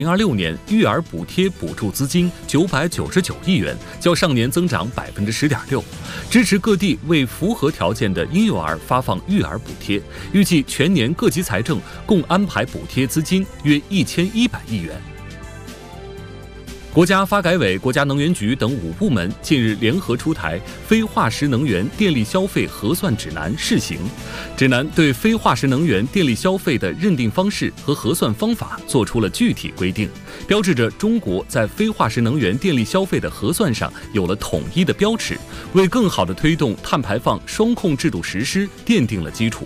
2026年育儿补贴补助资金999亿元，较上年增长10.6%，支持各地为符合条件的婴幼儿发放育儿补贴。预计全年各级财政共安排补贴资金约1100亿元。国家发改委、国家能源局等5部门近日联合出台《非化石能源电力消费核算指南（试行）》，指南对非化石能源电力消费的认定方式和核算方法作出了具体规定，标志着中国在非化石能源电力消费的核算上有了统一的标尺，为更好地推动碳排放双控制度实施奠定了基础。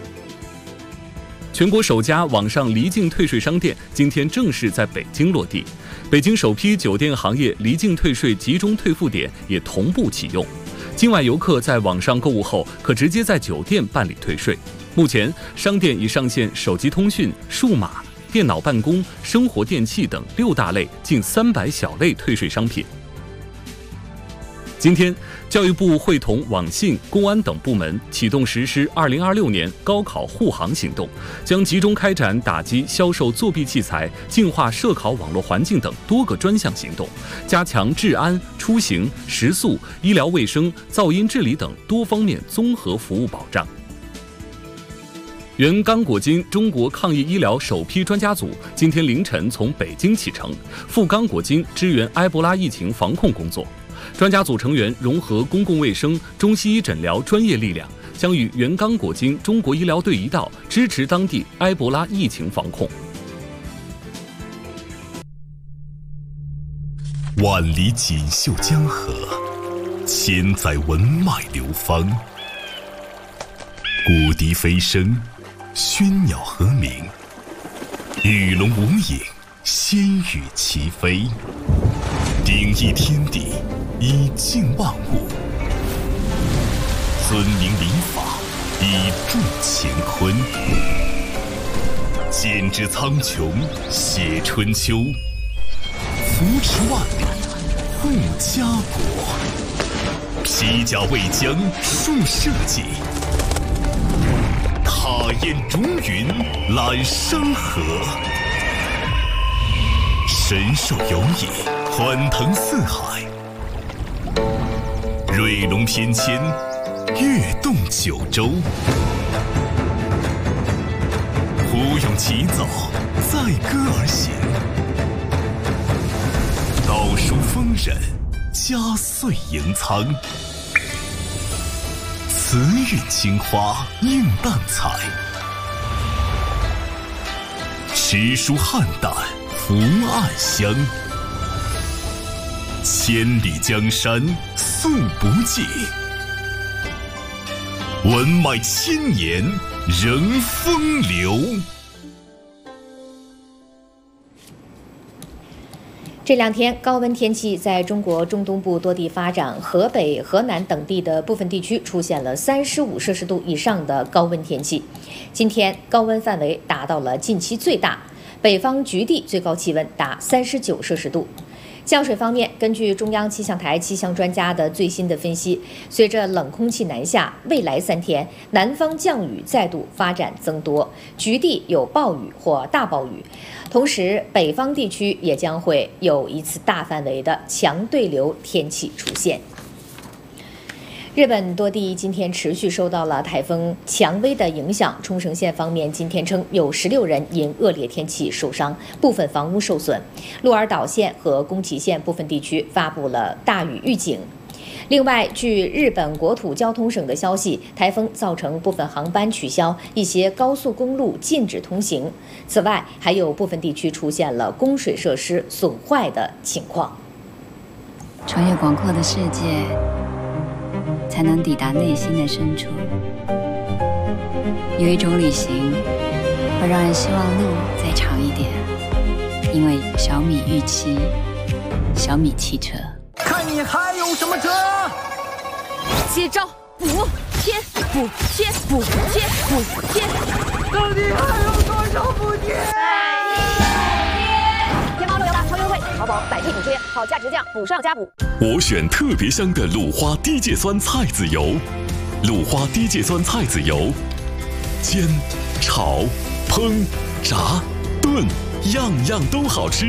全国首家网上离境退税商店今天正式在北京落地，北京首批酒店行业离境退税集中退付点也同步启用。境外游客在网上购物后，可直接在酒店办理退税。目前，商店已上线手机通讯、数码、电脑办公、生活电器等6大类近300小类退税商品。今天，教育部会同网信、公安等部门启动实施2026年高考护航行动，将集中开展打击销售作弊器材、净化涉考网络环境等多个专项行动，加强治安、出行、食宿、医疗卫生、噪音治理等多方面综合服务保障。原刚果金中国抗疫医疗首批专家组今天凌晨从北京启程，赴刚果金支援埃博拉疫情防控工作。专家组成员融合公共卫生、中西医诊疗专业力量，将与原刚果金中国医疗队一道，支持当地埃博拉疫情防控。 万里锦绣江河，千载文脉流芳。古笛飞声，喧鸟和鸣，鱼龙无影，仙羽齐飞。鼎益天地，以静万物；尊明礼法，以助乾坤。剪纸苍穹，写春秋；扶持万里，护家国。披甲为将，树社稷；踏烟逐云，揽山河。神兽游弋，欢腾四海；瑞龙翩跹，跃动九州。胡咏齐奏，载歌而行；道书丰稔，佳岁迎苍。慈韵青花，映淡彩；诗书汉旦，福暗香。千里江山素不尽，文脉千年仍风流。 这2天高温天气在中国中东部多地发展，河北、河南等地的部分地区出现了35摄氏度以上的高温天气。今天高温范围达到了近期最大，北方局地最高气温达39摄氏度。降水方面，根据中央气象台气象专家的最新的分析，随着冷空气南下，未来3天南方降雨再度发展增多，局地有暴雨或大暴雨。同时，北方地区也将会有一次大范围的强对流天气出现。日本多地今天持续受到了台风蔷薇的影响，冲绳县方面今天称有16人因恶劣天气受伤，部分房屋受损。鹿儿岛县和宫崎县部分地区发布了大雨预警。另外，据日本国土交通省的消息，台风造成部分航班取消，一些高速公路禁止通行。此外，还有部分地区出现了供水设施损坏的情况。 穿越广阔的世界，才能抵达内心的深处。有一种旅行会让人希望路再长一点，因为小米预期，小米汽车。 看你还有什么辙？ 接招，补贴，补贴，补贴，补贴。 到底还有多少补贴？ 天猫618超优惠，淘宝100亿补贴，好价值价，补上加补。 我选特别香的鲁花低芥酸菜籽油，鲁花低芥酸菜籽油，煎、炒、烹、炸、炖， 样样都好吃。